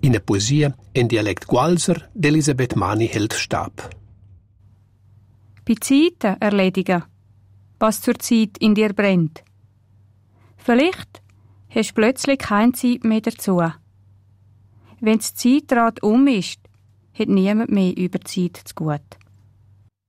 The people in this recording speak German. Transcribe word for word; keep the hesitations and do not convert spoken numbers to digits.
in der Poesie in Dialekt Gualser d'Elisabeth Mani hält Stab. Bei Zeiten erledigen, was zur Zeit in dir brennt. Vielleicht hast du plötzlich keine Zeit mehr dazu. Wenn das Zeitrad um ist, hat niemand mehr über die Zeit zu gut.